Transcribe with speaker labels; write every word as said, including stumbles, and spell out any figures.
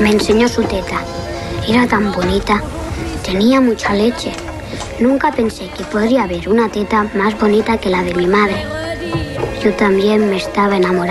Speaker 1: Me enseñó su teta. Era tan bonita. Tenía mucha leche. Nunca pensé que podría haber una teta más bonita que la de mi madre. Yo también me estaba enamorando.